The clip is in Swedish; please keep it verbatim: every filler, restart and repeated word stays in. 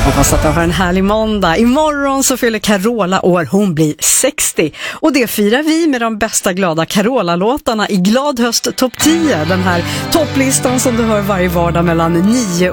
Hoppas att du har en härlig måndag. Imorgon så fyller Carola år, hon blir sextio. Och det firar vi med de bästa glada Carola-låtarna i Glad höst topp tio. Den här topplistan som du hör varje vardag mellan nio